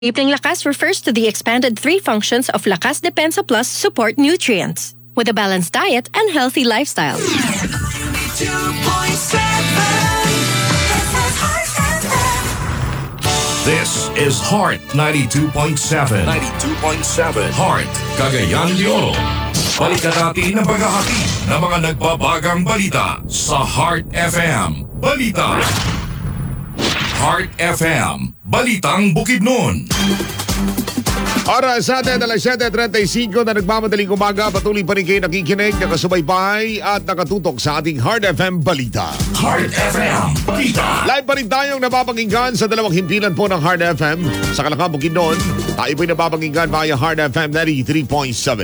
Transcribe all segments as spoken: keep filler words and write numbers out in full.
Tripling Lakas refers to the expanded three functions of Lakas Depensa Plus support nutrients with a balanced diet and healthy lifestyle. This is Heart ninety-two point seven. ninety-two point seven. Heart, Cagayan de Oro. Balikan natin ang paghahati ng mga nagbabagang balita sa Heart F M. Balita. Heart F M. Balitang Bukidnon. Oras sa atin, alas siyete trenta y cinco na nagmamadaling umaga. Patuloy pa rin kayo nakikinig, nakasubaybay at nakatutok sa ating Heart F M Balita. Heart F M Balita. Live pa rin tayong napapakinggan sa dalawang himpilan po ng Heart F M. Sa Kalakang Bukidnon, tayo po'y napapakinggan via Heart F M ninety-three point seven.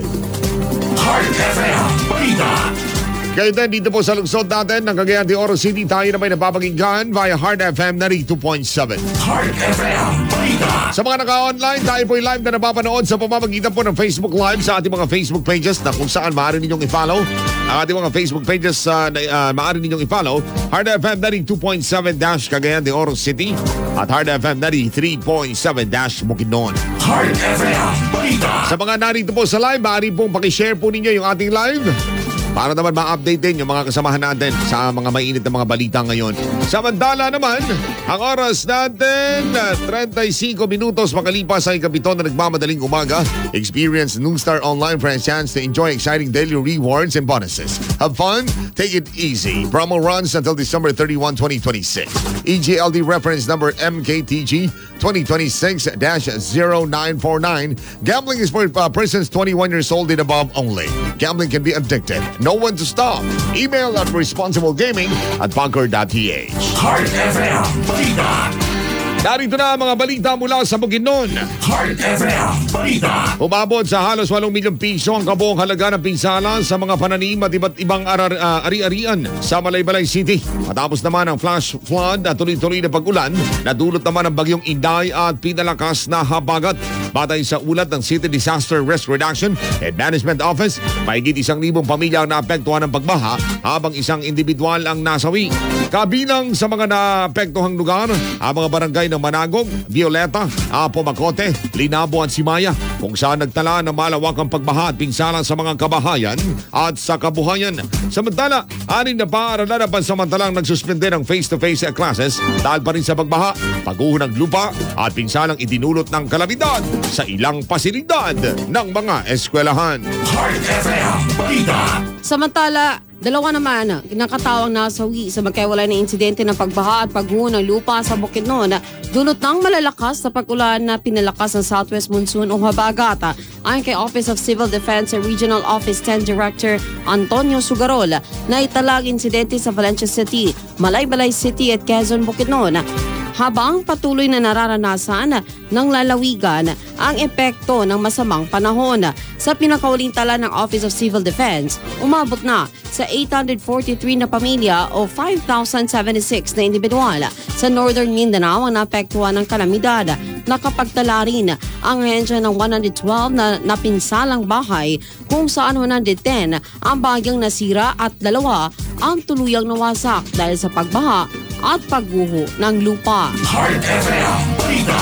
Heart F M Balita. Kayo din dito po sa lungsod natin ng Cagayan de Oro City, tayo na may napapakinggan via Heart F M ninety-two point seven. Heart F M Balita. Sa mga naka-online, tayo po'y live na napapanood sa pamamagitan po ng Facebook Live sa ating mga Facebook pages na kung saan maaari ninyong i-follow. Ang ating mga Facebook pages uh, na uh, maaari ninyong i-follow, Heart F M ninety-two point seven Cagayan de Oro City at Heart F M ninety-three point seven Bukidnon. Heart F M Balita. Sa mga narito po sa live, maaari pong pakishare po ninyo yung ating live para naman ma-update din yung mga kasamahan natin sa mga mainit na mga balita ngayon. Samantala naman, ang oras natin, thirty-five minutos makalipas sa ikapito na nagmamadaling umaga. Experience Noonstar Online for a chance to enjoy exciting daily rewards and bonuses. Have fun, take it easy. Promo runs until December thirty-first, twenty twenty-six. E G L D reference number M K T G twenty twenty-six dash zero nine four nine. Gambling is for uh, persons twenty-one years old and above only. Gambling can be addictive. Know when to stop. Email at responsiblegaming at pangkor dot p h. Heart F M Balita. Narito na ang mga balita mula sa Bukidnon. Heart F M Balita. Umabot sa halos walong milyong piso ang kabuong halaga ng pinsala sa mga pananim at iba't ibang arar, uh, ari-arian sa Malaybalay City. Matapos naman ang flash flood at tuloy-tuloy na pag-ulan, nadulot naman ang bagyong Inday at pinalakas na habagat. Batay sa ulat ng City Disaster Risk Reduction and Management Office, mahigit isang libong pamilya ang naapektuhan ng pagbaha habang isang individual ang nasawi. Kabilang sa mga naapektuhang lugar, ang mga barangay ng Managog, Violeta, Apo Macote, Linabo at Simaya, kung saan nagtala ng malawakang pagbaha at pinsala sa mga kabahayan at sa kabuhayan. Samantala, anin na paaralan na pansamantalang nagsuspende ng face-to-face classes dahil pa rin sa pagbaha, pagguho ng lupa at pinsalang idinulot ng kalamidad sa ilang pasilidad ng mga eskwelahan. Heart F M Balita. Samantala, dalawa naman nakatawang nasawi sa magkaiwalay na insidente ng pagbaha at pagguho ng lupa sa Bukidnon. Dulot ng malalakas na pag-ulan na pinalakas ng Southwest Monsoon o habagat. Ayon kay Office of Civil Defense Regional Office ten Director Antonio Sugarol, na italag insidente sa Valencia City, Malaybalay City at Quezon, Bukidnon. Habang patuloy na nararanasan ng lalawigan ang epekto ng masamang panahon. Sa pinakauling tala ng Office of Civil Defense, umabot na sa eight hundred forty-three na pamilya o five thousand seventy-six na individual sa Northern Mindanao ang naapektuhan ng kalamidad. Nakapagtala rin ang ahensya ng one hundred twelve na napinsalang bahay kung saan one hundred ten ang bagyang nasira at dalawa ang tuluyang nawasak dahil sa pagbaha at pagguho ng lupa. Heart F M Balita.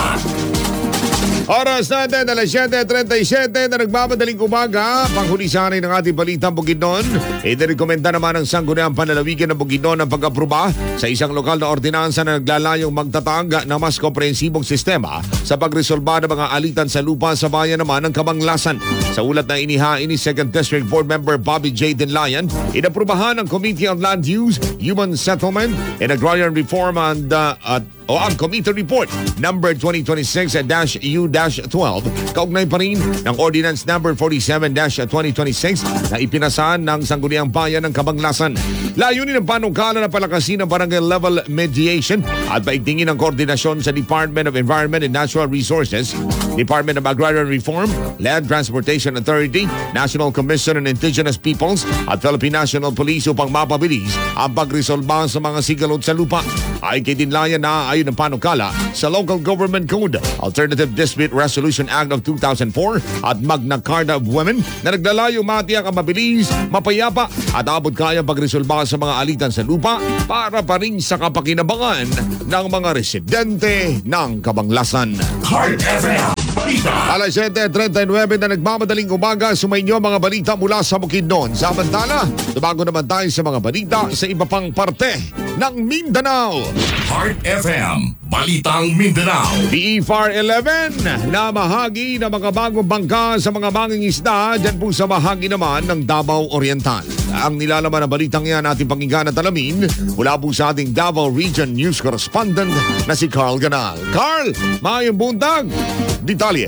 Oras natin, alas siyete trenta y siyete na nagmamadaling umaga. Panghuli sa akin ng ating balitang Bukidnon. Inirekomenda naman ng Sangguniang Panlalawigan ng Bukidnon ang pag-aproba sa isang lokal na ordinansa na naglalayong magtatag ng mas komprehensibong sistema sa pagresolba ng mga alitan sa lupa sa bayan naman ng Kamanglasan. Sa ulat na inihain ni second District Board Member Bobby J. Denlayan, inaprubahan ng Committee on Land Use, Human Settlement, and Agrarian Reform and uh, at o ang Committee Report number twenty twenty-six dash U twelve, kaugnay pa rin ng Ordinance number forty-seven dash twenty twenty-six na ipinasahan ng Sangguniang Bayan ng Kamanglasan. Layunin ng panungkalan na palakasin ng barangay level mediation at paigtingin ang koordinasyon sa Department of Environment and Natural Resources, Department of Agrarian Reform, Land Transportation Authority, National Commission on Indigenous Peoples at Philippine National Police upang mapabilis ang pagresolba sa mga sigalot sa lupa. ay kitinlayan na ayon ng panukala sa Local Government Code, Alternative Dispute Resolution Act of two thousand four at Magna Carta of Women na naglalayo matiyak ang mabilis, mapayapa at abot kaya pagresolba sa mga alitan sa lupa para pa rin sa kapakinabangan ng mga residente ng Kabanglasan. Heart F M Balita. Alas siyete trenta y nueve na nagmamadaling umaga, sumainyo mga balita mula sa Bukidnon. Samantala, tumago naman tayo sa mga balita sa iba pang parte ng Mindanao. Heart F M Balitang Mindanao. P E F A R eleven na mahagi ng mga bagong bangka sa mga manging isda dyan po sa mahagi naman ng Davao Oriental. Ang nilalaman ng balitang yan ating pakinggan at alamin mula po sa ating Davao Region News Correspondent na si Carl Ganal. Carl, maayong buntag! Detalye.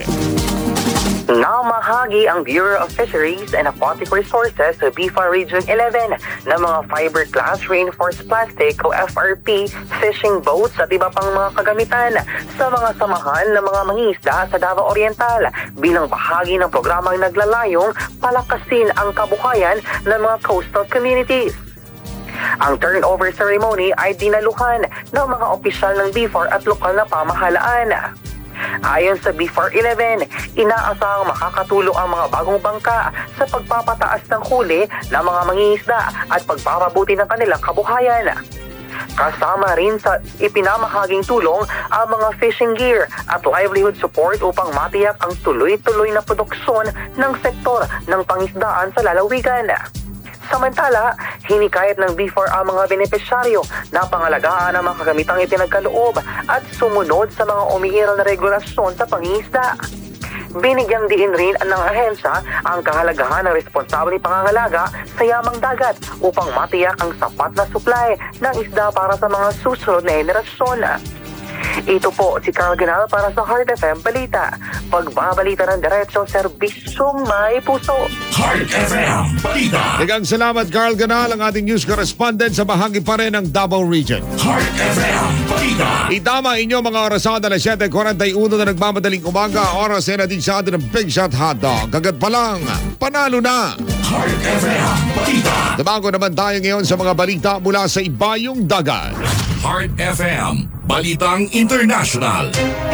Namahagi ang Bureau of Fisheries and Aquatic Resources sa B I F A R Region eleven ng mga fiberglass reinforced plastic o F R P fishing boats at iba pang mga kagamitan sa mga samahan ng mga mangingisda sa Davao Oriental bilang bahagi ng programang naglalayong palakasin ang kabuhayan ng mga coastal communities. Ang turnover ceremony ay dinaluhan ng mga opisyal ng B I F A R at lokal na pamahalaan. Ayon sa B I F A R eleven, inaasahang makakatulong ang mga bagong bangka sa pagpapataas ng huli ng mga mangingisda at pagpapabuti ng kanilang kabuhayan. Kasama rin sa ipinamahaging tulong ang mga fishing gear at livelihood support upang matiyak ang tuloy-tuloy na produksyon ng sektor ng pangisdaan sa lalawigan. Samantala, hinikayat ng B I F A R ang mga benepisyaryo na pangalagaan ang mga kagamitang ipinagkaloob at sumunod sa mga umiiral na regulasyon sa pangingisda. Binigyang diin rin ng ahensya ang kahalagahan ng responsabling pangangalaga sa yamang dagat upang matiyak ang sapat na supply ng isda para sa mga susunod na henerasyon. Ito po si Carl Ganal para sa Heart F M Balita. Pagbabalita ng diretsyo, serbisyong may puso. Heart F M Balita. Dagang salamat Carl Ganal, ang ating news correspondent sa bahagi pa rin ng Davao Region. Heart F M Balita. Itama inyo mga orasan na siyete forty-one na nagmamadaling umaga. Oras ay natin sa atin ng Big Shot Hotdog. Kagat pa lang, panalo na. Heart F M Balita. Tumago naman tayo ngayon sa mga balita mula sa Ibayong Dagat. Heart F M Balitang International.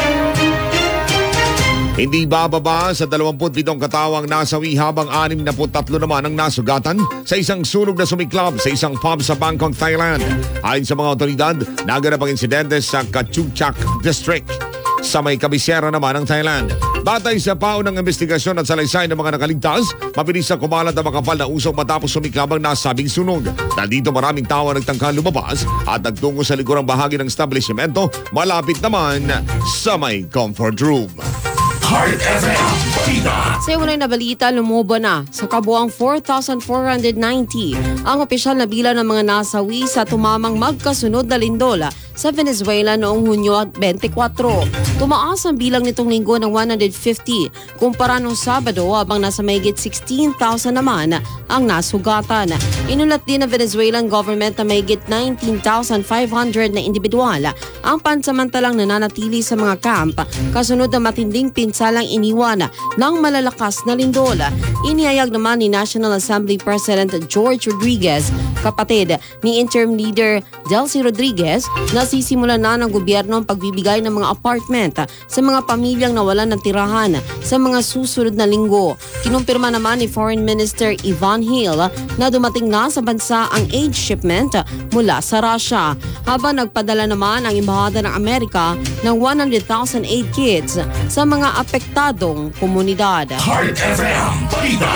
Hindi bababa sa dalawampu't pitong katawang nasawi habang anim na tatlo naman ang nasugatan sa isang sunog na sumiklab sa isang pub sa Bangkok, Thailand. Ayon sa mga otoridad, naganap ang insidente sa Kachukchak District sa may kabisera naman ng Thailand. Batay sa paon ng investigasyon at salaysay ng mga nakaligtas, mabilis na kumalat ang makapal na usok matapos sumiklab ang nasabing sunog. Dahil dito maraming tao ang nagtangka lumabas at nagtungo sa likurang bahagi ng establishmento malapit naman sa may comfort room. Heart F M Balita. Sa unay na balita, lumubo na sa kabuang four thousand four hundred ninety ang opisyal na bilang ng mga nasawi sa tumamang magkasunod na lindola sa Venezuela noong Hunyo twenty-four. Tumaas ang bilang nitong linggo ng one hundred fifty kumpara nung Sabado habang nasa mahigit sixteen thousand naman ang nasugatan. Inulat din ng Venezuelan government na mahigit nineteen thousand five hundred na individual ang pansamantalang nananatili sa mga camp kasunod ng matinding pinsalang iniwan ng malalakas na lindola. Inihayag naman ni National Assembly President George Rodriguez, kapatid ni interim leader Delcy Rodriguez, na sisimulan na ng gobyerno ang pagbibigay ng mga apartment sa mga pamilyang nawalan ng tirahan sa mga susunod na linggo. Kinumpirma naman ni Foreign Minister Ivan Hill na dumating na sa bansa ang aid shipment mula sa Russia, habang nagpadala naman ang Embahada ng Amerika ng one hundred thousand aid kits sa mga apektadong komunidad. Heart F M Balita.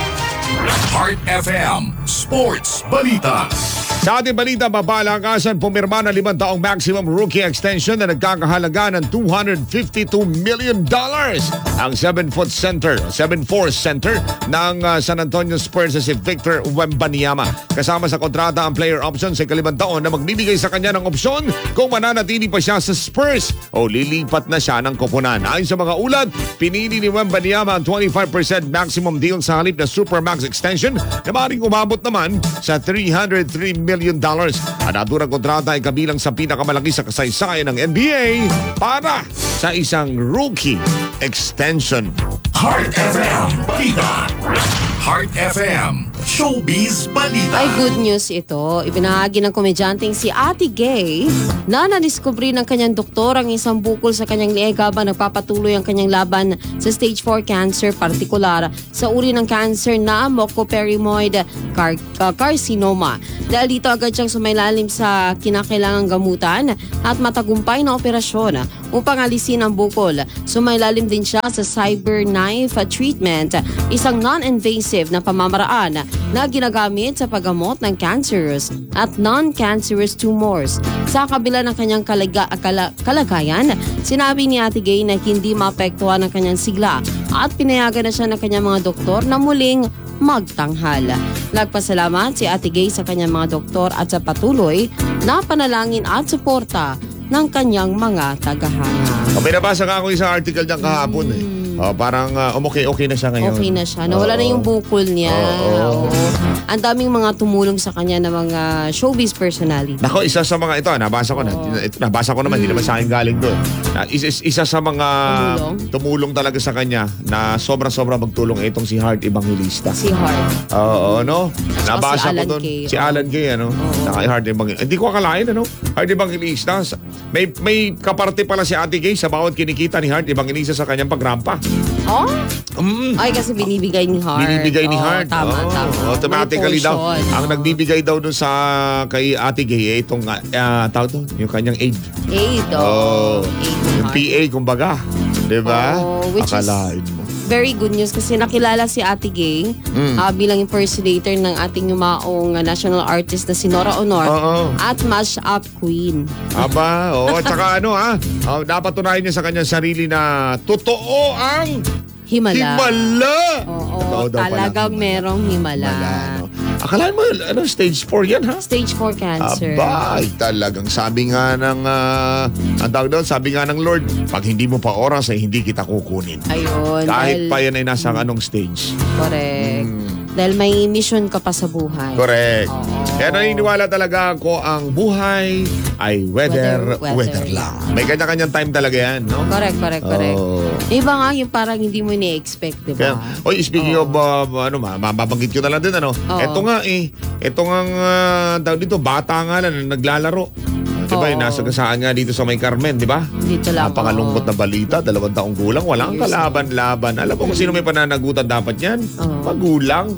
Heart F M Sports Balita. Sa ating balita, babalakasan pumirma ng limang taong maximum rookie extension na nagkakahalaga ng two hundred fifty-two million dollars. Ang seven-foot center, seven-four center ng uh, San Antonio Spurs si Victor Wembanyama. Kasama sa kontrata ang player option sa ikalimang taon na magbibigay sa kanya ng opsyon kung mananatili pa siya sa Spurs o lilipat na siya ng koponan. Ayon sa mga ulat, pinili ni Wembanyama ang twenty-five percent maximum deal sa halip na Supermax extension na maaaring umabot naman sa three hundred three million dollars. Ang naturang kontrata ay kabilang sa pinakamalaki sa kasaysayan ng N B A para sa isang rookie extension. Heart F M. Kita. Heart F M. Showbiz Balita. Ay, good news ito. Ibinahagi ng komedyanteng si Ate Gay na nadiskubre ng kanyang doktor ang isang bukol sa kanyang leeg habang nagpapatuloy ang kanyang laban sa stage four cancer, partikular sa uri ng cancer na mucoperimoid car- uh, carcinoma. Dahil dito agad siyang sumailalim sa kinakailangang gamutan at matagumpay na operasyon upang alisin ang bukol. Sumailalim din siya sa cyberknife treatment, isang non-invasive na pamamaraan na ginagamit sa paggamot ng cancerous at non-cancerous tumors. Sa kabila ng kanyang kalaga, kala, kalagayan, sinabi ni Ate Gay na hindi maapektuhan ang kanyang sigla at pinayagan na siya ng kanyang mga doktor na muling magtanghal. Nagpasalamat si Ate Gay sa kanyang mga doktor at sa patuloy na panalangin at suporta ng kanyang mga tagahanga. May nabasa ka ako isang article dyan kahapon eh. Oh, parang uh, okay-okay na siya ngayon. Okay na siya. Nawala na yung bukol niya. Oo. Oo. Ang daming mga tumulong sa kanya na mga showbiz personality. Nako, isa sa mga ito, nabasa ko na. Ito, nabasa ko naman, hindi naman sa akin galing doon. Na, isa, isa sa mga Tumulong? tumulong talaga sa kanya na sobra-sobra magtulong itong si Heart Evangelista. Si Heart. Oo, no? At saka Nabasa si ko Alan doon. Kay. Si Alan Kay, ano? Saka Heart Evangelista. Hindi ko akalain, ano? Heart Evangelista. May, may kaparte pala si Ate Gay sa bawat kinikita ni Heart Evangelista sa kanyang pagrampa. Oh? Mm. Ay, kasi binibigay ni Heart. Binibigay ni Oo, Heart. Tama, Oo, tama. automatically May daw. portion. Ang nagbibigay daw dun sa kay Ate Gay, eh, itong uh, tawag doon, yung kanyang aid. Aid, Oh, oh. Aid ni yung Heart. P A, kumbaga. Diba? Oo, which is- Akalain mo. Very good news kasi nakilala si Ate Gay Mm. ah, bilang impersonator ng ating yumaong ah, national artist na si Nora Honor Oo. at Mash-up Queen. Aba, oo. At saka ano ha, oh, dapat tunayan niya sa kanyang sarili na totoo ang Himala. himala. Oo, Totoo daw pala talagang ang merong himala. himala, no? Akalain mo, ano, stage four yan ha? Stage four cancer. Aba, ay talagang sabi nga ng, uh, ang tawag doon, sabi nga ng Lord, pag hindi mo pa oras ay hindi kita kukunin. Ayun. Kahit dahil, pa yan ay nasa anong stage. Correct. Dahil may mission ka pa sa buhay. Correct. Oo. Kaya naniniwala talaga ako ang buhay ay weather, Weather- weather, weather lang. May kanya-kanyang time talaga yan, no? Correct, correct, correct. Oo. Iba nga yung parang hindi mo ni-expect, di Kaya, ba? oy, speaking of, uh, ano, ma- mababanggit ko na lang din, ano? Oo. Ito nga eh, ito nga, uh, tawag dito, bata nga lang, na naglalaro. Di ba, Oo. yung nasa gasaan nga dito sa may Carmen, di ba? Dito lang. Napakalungkot na balita, dalawang taong gulang, walang Years kalaban-laban. Alam mo kung sino may pananagutan dapat yan? Oo. Magulang.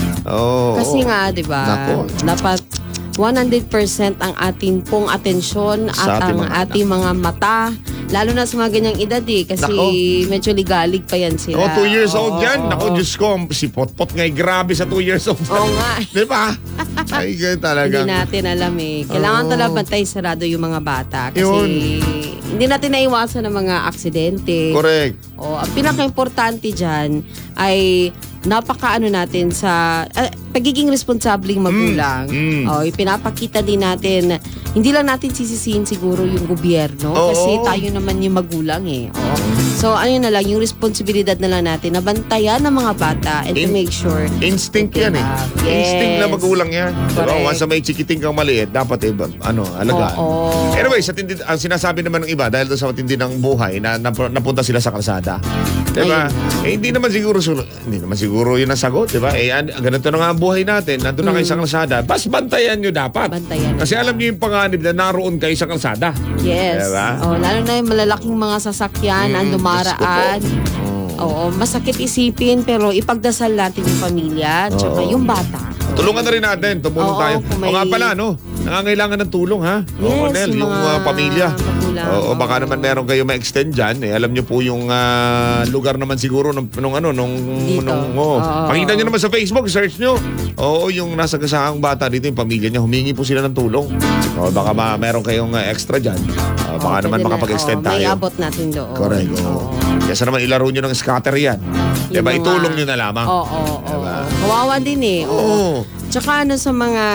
Oo. Kasi nga, di ba? Nako. Dapat one hundred percent ang ating pong atensyon Sa at ating ang mga ating mga mata. Lalo na sa mga ganyang edad eh. Kasi Nako. medyo ligalig pa yan sila. Oh, two years old Oo, yan. oo, Naku, oo. Diyos ko, si Potpot nga'y grabe sa two years old. Oo nga. Di ba? Ay, ganyan talaga. Hindi natin alam eh. Kailangan Oo. talaga bantay sarado yung mga bata. Kasi Yun. hindi natin naiwasan ng mga aksidente. Correct. O, ang pinaka-importante dyan ay napaka-ano natin sa ah, pagiging responsableng magulang. Mm, mm. O, ipinapakita din natin, hindi lang natin sisisihin siguro yung gobyerno Oo. kasi tayo naman yung magulang eh. O, so, ano na lang, yung responsibilidad na lang natin na bantayan ng mga bata and to In- make sure Instinct that yan they eh. have- Instinct na Yes. magulang yan. Diba? Correct. Once na may chikiting kang maliit, dapat eh, ano, alagaan. Oo. Anyway, sa tindi, ang sinasabi naman ng iba, dahil doon sa matindi ng buhay, na, na napunta sila sa kalsada. Diba? Eh, hindi naman siguro, sul- hindi naman siguro yun ang sagot, diba? Eh, an- ganito na nga ang buhay natin, nandun na kayo sa kalsada, bas bantayan nyo dapat. Mm. Bantayan. Kasi alam nyo yung panganib na naroon kayo sa kalsada. Yes. Diba? Oh, lalo na yung malalaking mga sasakyan ang Mm, dumaraan. Diyos ko po. Oo, masakit isipin pero ipagdasal natin yung pamilya at saka Oo. yung bata. Tulungan na rin natin, tumulong Oo, tayo. kung O nga may- pala, no? Nangangailangan ng tulong, ha? Yes, o, Cornel, yung yung mga uh, pamilya. magulang, Oo, baka oo. naman meron kayo ma-extend dyan. Eh, alam nyo po yung ah, lugar naman siguro nung, nung ano, nung... Dito. nung oh. Oo. Pakita nyo naman sa Facebook, search nyo. Oo, yung nasa kasaang bata dito, yung pamilya niya, humingi po sila ng tulong. O, baka ma- meron kayong ah, extra dyan. O, baka Oo, naman pwede na. makapag-extend Oo, May tayo. abot natin doon. Correct, oo. Oo. Kesa naman ilaro nyo ng scatter yan. Yung Diba, mga- itulong nyo na lamang. Oo, oo, oo. Diba? Kawawa din eh. Oo. Oo. Tsaka ano sa mga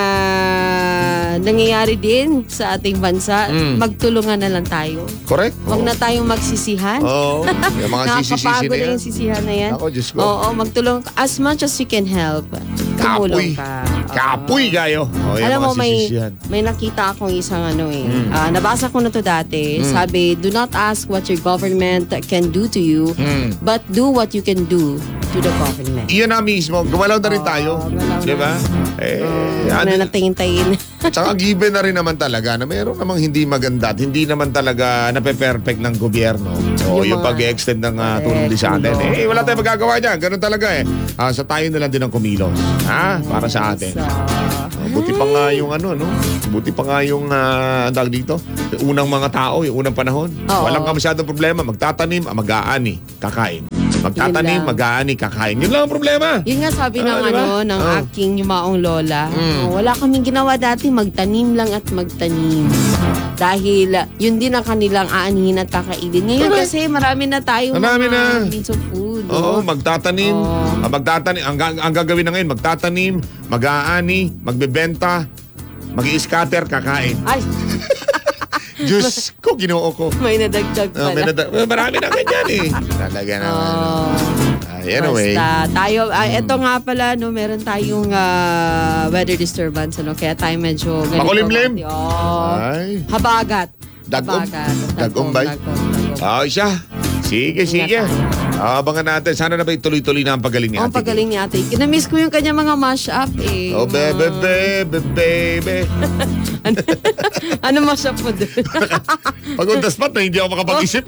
nangyayari din sa ating bansa, Mm. magtulungan na lang tayo. Correct. Huwag Oo. na tayong magsisihan. Oo. Yung mga sisisisi Nakakapagod na na yan. yung sisihan na yan. Ako, Diyos ko. Oo, magtulong as much as you can help. tumulong Kapoy. ka. Kapoy kayo. Oh, yan, Alam mo, mga may, sisisihan. may nakita akong isang ano eh. Mm. Ah, nabasa ko na to dati. Sabi, do not ask what your government can do to you, Mm. but do what you can do to the government. Iyan na mismo. Gumalaw na rin tayo. gumalaw Di ba? Eh, Ano ano- na natingin-tingin. Tsaka given na rin naman talaga na mayroon namang hindi maganda at hindi naman talaga nape-perfect ng gobyerno. O yung, Yung mga- pag-extend ng uh, tulong din sa atin. Correct. Eh, wala tayong magagawa dyan. Ganun talaga eh. Ah, sa tayo na lang din ang kumilos. Ha? Para sa atin. So, Buti pa nga yung ano, no? Buti pa nga yung, uh, ang tawag dito, yung unang mga tao, yung unang panahon. Oo. Walang ka masyadong problema. Magtatanim, ah, mag-aani, kakain. Magtatanim, Yun lang. mag-aani, kakain. Yun lang ang problema. yun nga sabi ng Ah, di ba? ano ng Oh. aking yumaong lola. Mm. oh, wala kaming ginawa dati, magtanim lang at magtanim. Dahil uh, yun din ang kanilang aanihin at kakainin. Ngayon Correct. kasi marami na tayong Marami mga na. means of food. Oo, no? magtatanim. Oo. Ah, magtatanim. Ang, ga- ang gagawin na ngayon, magtatanim, mag-aani, magbebenta, mag-i-scatter, kakain. Ay, Diyos ko, ginoo ko. may nadagdag Oh, pala. may nada- marami na ganyan eh. Talaga naman. Oh. Ay, anyway. Basta tayo, ah, eto nga pala, no, meron tayong ah, weather disturbance, ano, kaya tayo medyo ganito. Makulimlim? Oh, Ay. habagat. Dagom? Habagat. Dagom ba? Dagom, dagom. Oh, siya. Sige, sige. Ah, abangan natin. Sana na ba tuloy-tuloy na ang pagaling ni Oh, Ate ang pagaling ni ate. Kinamiss ko yung kanya mga mash-up eh. Kay. Oh, bebe, bebe, bebe. ano, ano mash-up mo dun? Pag on the spot na hindi ako makapag-isip.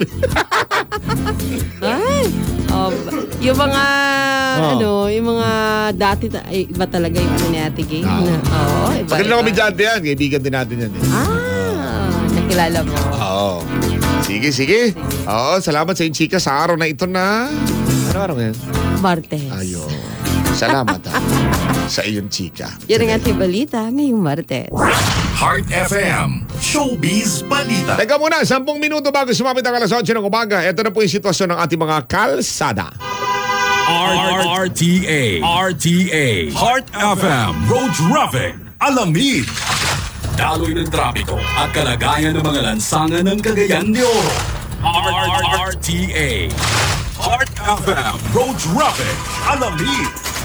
Ay, oh, yung mga, Oh. ano, yung mga dati, ta- ay, iba talaga yung ano ni ate Gay. Ah. Na, oo, iba. Pagkali na iba. kami dyan yan. Kaibigan din natin yan eh. Ah, nakilala mo. Oo. Sige, sige. Oo, salamat sa inyo, chika, sa araw na ito na... Ano araw ngayon? Martes. Ayo. Salamat ha. Sa iyong chika. Yan ang ating balita ngayong Martes. Heart F M, Showbiz Balita. Teka muna, sampung minuto bago sumapit ang alas otso ng umaga. Ito na po yung sitwasyon ng ating mga kalsada. R T A. R T A. Heart F M, Road Traffic. Alamid. Daloy ng trapiko at kalagayan ng mga lansangan ng Cagayan de Oro. R T A. Heart F M, Road Traffic. Alamid.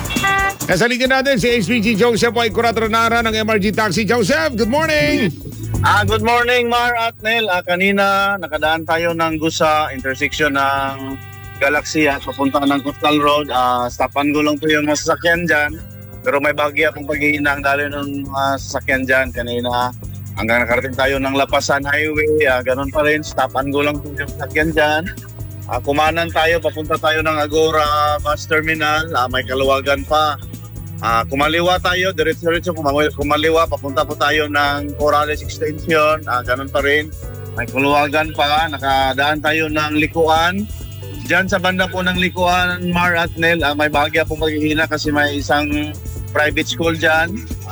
Nasa linya natin si H P G Joseph Y. Curatranara ng M R G Taxi. Joseph, good morning! Ah, good morning, Mar at Nel. Ah, kanina, nakadaan tayo ng Gusa, intersection ng Galaxy at papunta ng Coastal Road. Ah, stopan ko lang po yung mga sasakyan dyan. Pero may bagya pong paghihina ang dali ng mga sasakyan dyan kanina. Hanggang nakarating tayo ng Lapasan Highway. Ah, ganun pa rin, stopan ko lang po yung sasakyan dyan. Ah, kumanan tayo, papunta tayo ng Agora Bus Terminal. Ah, may kaluwagan pa. Ah, kumaliwa tayo, diretso-diretso kumaliwa, kumaliwa, papunta po tayo ng Corales Extension. Ah, ganun pa rin. May kaluwagan pa, nakadaan tayo ng Likuan. Diyan sa banda po ng Likuan, Mar at Nel, ah, may bahagya po maghihina kasi may isang private school dyan.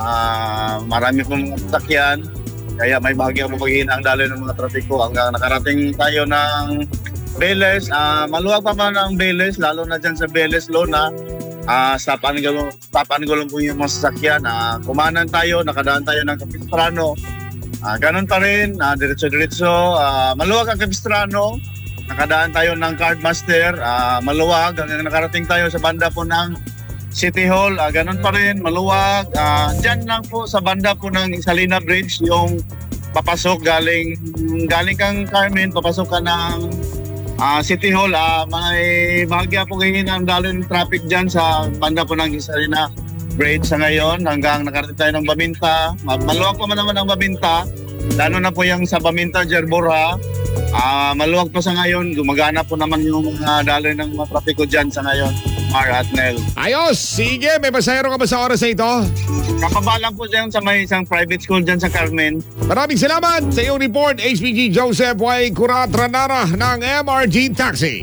Ah, marami pong mga sasakyan. Kaya may bahagya po maghihina ang daloy ng mga trapiko hanggang nakarating tayo ng Beles. Ah, maluwag pa man ang Beles, lalo na dyan sa Beles, Lona. Ah, stopan ko, stopan ko lang po yung mga sasakyan. Ah, kumanan tayo, nakadaan tayo ng Capistrano. Ah, ganun pa rin, ah, diretso-diretso. Ah, maluwag ang Capistrano. Nakadaan tayo ng Cardmaster. Ah, maluwag hanggang nakarating tayo sa banda po ng City Hall. Ah, ganun pa rin, maluwag. Ah, dyan lang po sa banda po ng Salina Bridge, yung papasok galing, galing kang Carmen, papasok ka ng Ah, City Hall. Ah, may bahagya po ngayon ang daloy ng traffic dyan sa banda po ng Salina Bridge sa ngayon hanggang nakarating tayo ng Baminta. Ma- Maluwag pa man naman ang Baminta, lalo na po yung sa Baminta, Jerborha. Ah, maluwag pa sa ngayon, gumagana po naman yung mga daloy ng mga trapiko dyan sa ngayon, Mar at Nel. Ayos! Sige, may pasahero ka ba sa oras na ito? Kapabalan po dyan sa may isang private school dyan sa Carmen. Maraming salamat sa iyong report, H P G Joseph Y. Curatranara ng M R G Taxi.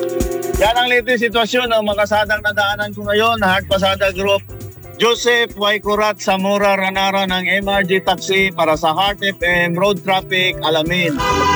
Yan ang latest sitwasyon ng mga kasadang nadaanan ko ngayon, Heart Pasada Group. Joseph Y. Curat Samura Ranara ng M R G Taxi para sa Heart F M Road Traffic Alamin.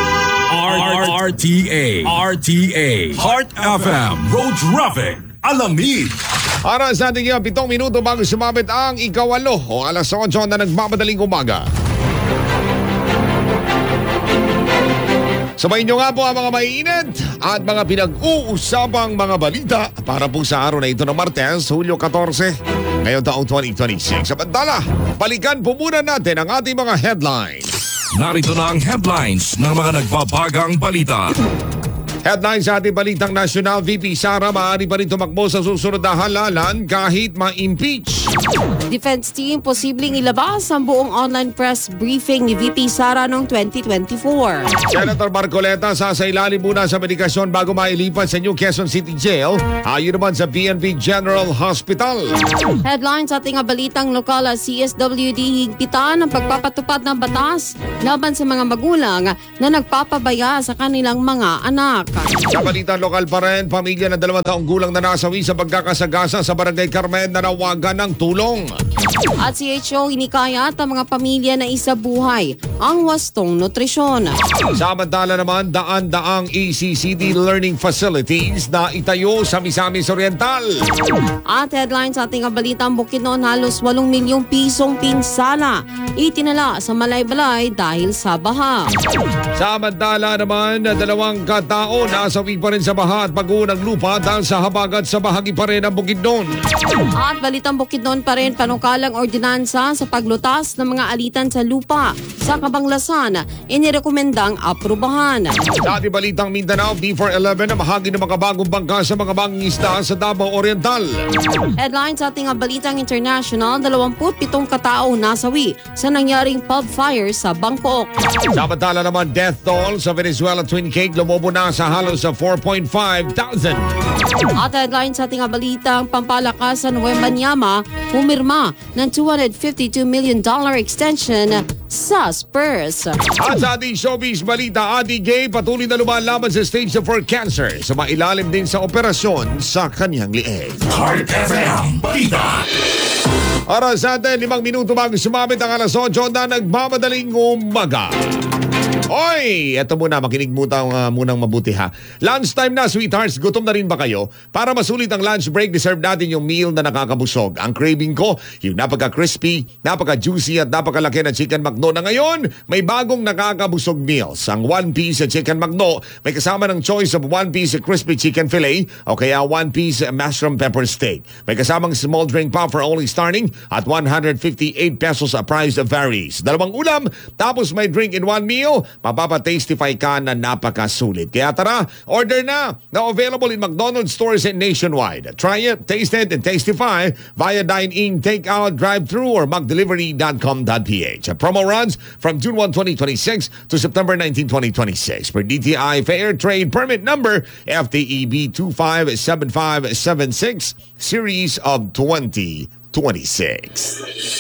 R T A. R T A. Heart F M, Road Traffic. Alamid. Oras natin yung pitong minuto bago sumabit ang ikawalo o alas otso na nagmamadaling umaga. Sabay nyo nga po ang mga maiinit at mga pinag-uusapang mga balita para po sa araw na ito ng Martes, Hulyo fourteen, ngayong taong twenty twenty-six. Samantala, balikan po muna natin ang ating mga headlines. Narito na ang headlines ng mga nagbabagang balita. Headlines sa ating balitang nasyonal, V P Sara maaari pa rin tumakbo sa susunod na halalan kahit ma-impeach. Defense team posibleng ilabas ang buong online press briefing ni V P Sara noong twenty twenty-four. Senator Marcoleta sasailalim muna sa medikasyon bago mailipat sa New Quezon City Jail. Ayon naman sa P N P General Hospital. Headlines sa ating balitang lokal, C S W D higpitan ang pagpapatupad ng batas laban sa mga magulang na nagpapabaya sa kanilang mga anak. Sa balitang lokal pa rin, pamilya ng dalawang taong gulang na nasawi sa pagkakasagasa sa Barangay Carmen na nawagan ng tulong. At C H O hinikayat ang mga pamilya na isabuhay ang wastong nutrisyon. Samantala naman, daan-daang A C C D learning facilities na itayo sa Misamis Oriental. At headlines sa ating balitang Bukidnon, halos walong milyong pisong pinsala itinala sa Malaybalay dahil sa baha. Samantala naman, dalawang katao nasawi pa rin sa baha at pag-uho ng lupa dahil sa habagat sa bahagi pa rin ng Bukidnon. At balitang Bukidnon pa rin, panukalang ordinansa sa paglutas ng mga alitan sa lupa sa Kabanglasan, inirekomendang aprubahan. Sa ating balitang Mindanao, B four eleven na bahagi ng mga bagong bangka sa mga bangista sa Davao Oriental. Headlines sa ating balitang international, dalawampu't-pitong katao nasawi sa nangyaring pub fire sa Bangkok. Samantala naman, death toll sa Venezuela Twin Cake lumobo na sa halos sa four point five thousand. At headlines sa ating balitang pampalakasan, Wembanyama pumirma ng two hundred fifty-two million dollars extension sa Spurs. At sa ating showbiz balita, Ate Gay patuloy na lumalaban sa stage four cancer sa mailalim din sa operasyon sa kanyang lieg. Heart F M Balita. Oras sa atin, limang minuto bago sumabit ang alas otso na nagmamadaling umaga. Oy, eto muna, makinig muna uh, munang mabuti ha. Lunchtime na, sweethearts. Gutom na rin ba kayo? Para masulit ang lunch break, deserve natin yung meal na nakakabusog. Ang craving ko, yung napaka-crispy, napaka-juicy at napakalaki na chicken McDo na ngayon, may bagong nakakabusog meals. Ang one-piece chicken McDo, may kasama ng choice of one-piece crispy chicken fillet o kaya one-piece mushroom pepper steak. May kasamang small drink pop for only starting at one hundred fifty-eight pesos a price varies. Dalawang ulam, tapos may drink in one meal, mapapa-tastify ka na napakasulit. Kaya tara, order na! Now available in McDonald's stores and nationwide. Try it, taste it, and tastify via dine-in, take-out, drive-thru, or mcdelivery dot com dot p h. Promo runs from June first, twenty twenty-six to September nineteenth, twenty twenty-six. Per D T I Fair Trade Permit Number F T E B two five seven five seven six, Series of twenty twenty-six.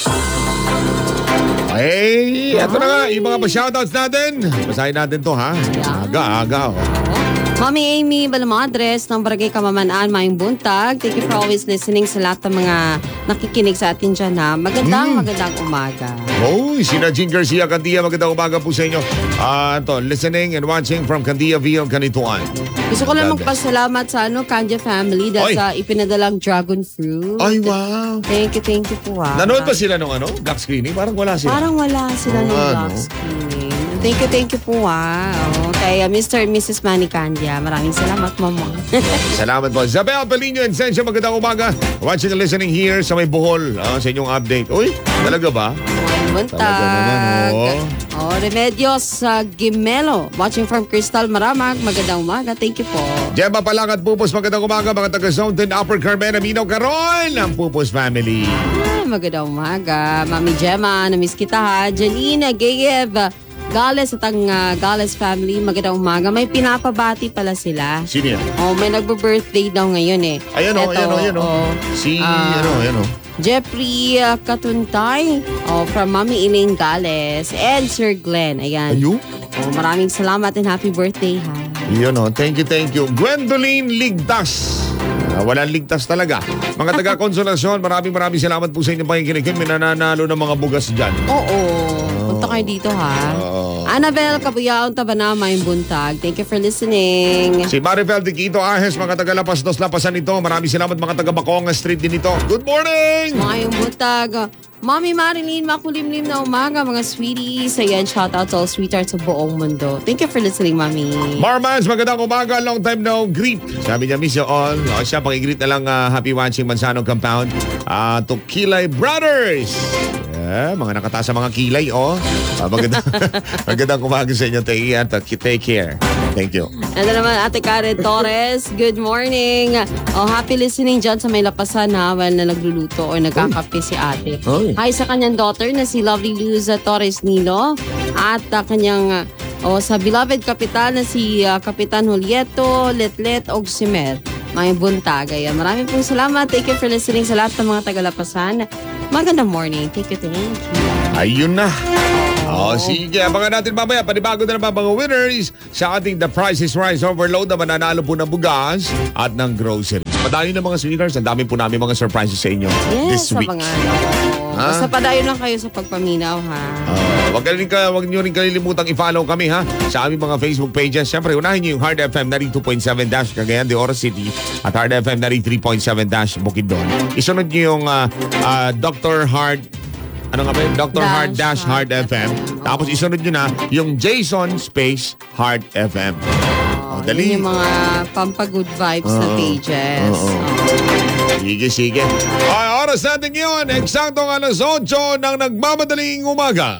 Ay, eto na nga, yung mga pa-shoutouts natin. Basahin natin to ha. Aga, aga. Oh. Mami Amy Balamadres ng Barangay Kamamanaan, Mayong Buntag. Thank you for always listening sa lahat ng mga nakikinig sa atin dyan ha. Magandang, Mm. magandang umaga. Oh, sina Jean Garcia, Candia, magandang umaga po sa inyo. Ah, to, listening and watching from Candia Ville, Kanituan. Gusto ko lang God bless. magpasalamat sa ano, Kanja family dahil Oy. sa ipinadalang dragon fruit. Ay, wow. Thank you, thank you po ah. Nanood ba sila nung ano? Black screening? Parang wala sila. Parang wala sila ng Ano? black screening. Thank you, thank you po ah. Oh, kay uh, Mister and Missus Manny Candia. Maraming salamat, mama. Salamat po. Zabel Pelino and Sensya, magandang umaga. Watching and listening here sa may Bohol ah, sa inyong update. Uy, talaga ba? Buntag. Talaga naman, oh. Oh, Remedios sa Gimelo. Watching from Crystal Maramag. Magandang umaga. Thank you po. Gemma Palangat Pupos, magandang umaga. Mga taga-Zone ten Upper Carmen, Aminaw Caron, ang Pupos family. Ah, magandang umaga. Mami Gemma, na-miss kita ha. Janine Gayev Gales at ang uh, Gales family. Magandang umaga. May pinapabati pala sila. Sino yan? Oh, may nagbo-birthday daw ngayon eh. Ayan o, Eto, ayan o, ayan o. oh, Si, ah, ano, ayan o. Jeffrey uh, Katuntay oh, from Mami Elaine Gales and Sir Glenn. Ayan. Ayo? Oh, maraming salamat and happy birthday ha. Yun o, thank you, thank you. Gwendoline Ligtas. Uh, walang ligtas talaga. Mga taga-konsolasyon, maraming maraming salamat po sa inyong pakikinig. May nananalo ng mga bugas dyan. Oo. Punta kayo dito ha. Oo. Annabel Kabuyaon Tabana, may buntag. Thank you for listening. Si Maribel Tiquito Ahes, mga taga-Lapas dos Lapasan ito. Maraming salamat mga taga-Bacoanga Street din ito. Good morning! Mayong buntag. Mommy Marilyn, makulimlim na umaga mga sweeties. Ayan, shout out to all sweethearts sa buong mundo. Thank you for listening, Mami. Marmans, magandang umaga. Long time no greet. Sabi niya, miss you all. O siya, pang-greet na lang uh, happy watching Mansanong Compound. Uh, to Kilay Brothers. Yeah, mga nakataas sa mga kilay, oh. Uh, magandang, magandang umaga sa inyo. Take, take care. Thank you. Ano naman, Ate Karen Torres, good morning. Oh, happy listening dyan sa may lapasan ha, while na nagluluto o nagkakape si ate. Oy. Hi sa kanyang daughter na si Lovely Luz Torres Nilo at uh, kanyang uh, oh, sa beloved kapitan na si uh, Kapitan Julieto Letlet Ogsimer. May buntag. Ayan, maraming pong salamat. Thank you for listening sa lahat ng mga tagalapasan. Magandang morning. Thank you, thank you. Ayun na. Oh, sige. Abangan natin mamaya. Panibago na naman mga winners sa ating The Price is Right Overload na mananalo po ng bugas at ng groceries. Padayon na mga sweethearts. Ang dami po namin mga surprises sa inyo Yes, this week. abangan. Oh, Ha? basta padayon lang kayo sa pagpaminaw, ha? Uh, wag, rin ka, wag nyo rin kalilimutang i-follow kami ha sa aming mga Facebook pages. Siyempre, unahin nyo yung Hard F M ninety-two point seven Dash Cagayan de Oro City at Hard F M ninety-three point seven Dash Bukidnon. Isunod nyo yung uh, uh, Doctor Hard Ano nga ba yun? Doctor Dash Hard Dash Hard Hard F M. Tapos isunod nyo na yung Jason Space Hard F M. Oh, dali. yun yung mga pampa-good vibes na Oo. pages. Oo. Sige, sige. Ay, oras natin yun. Eksaktong alas otso ng nagmamadaling umaga.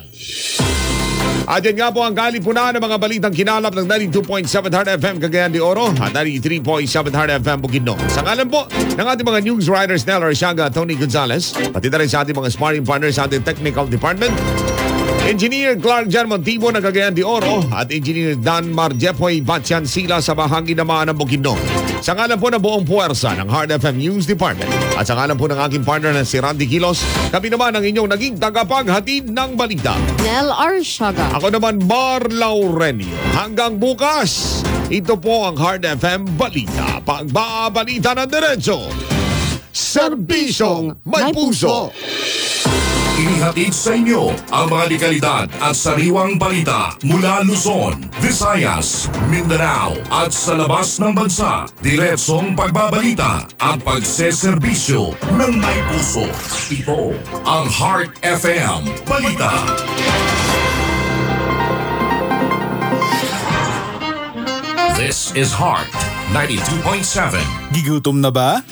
At yan nga po ang kalipunan ng mga balitang kinalap ng ninety-two point seven Hard F M Cagayan de Oro at ninety-three point seven Hard F M Bukidnon. Sa ngalan po ng ating mga news writers Nel Arsiaga at Tony Gonzalez, pati na rin sa ating mga sparring partners sa ating technical department, Engineer Clark Jan Montibo ng Cagayan de Oro at Engineer Dan Marjepoy Batyan Sila sa bahagi naman ng Bukidnon. Sa ngalan po ng buong puwersa ng Hard F M News Department at sa ngalan po ng aking partner na si Randy Kilos, kami naman ang inyong naging tagapaghatid ng balita. Nel Arsiaga. Ako naman, Mar Laurenio. Hanggang bukas, ito po ang Hard F M Balita. Pagbabalita ng diretso. Serbisyong may puso. Inihatid sa inyo ang mga dekalidad at sariwang balita mula Luzon, Visayas, Mindanao at sa labas ng bansa. Diretsong pagbabalita at pagseserbisyo ng may puso. Ito ang Heart F M Balita. This is Heart ninety-two point seven. Gigutom na ba?